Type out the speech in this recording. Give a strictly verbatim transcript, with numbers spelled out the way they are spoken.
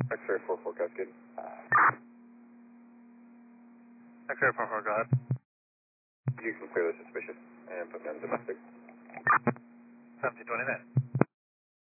X-ray four four, Cascade. X-ray four four, go ahead. You can clear the suspicious and put me on domestic. seventeen twenty-nine.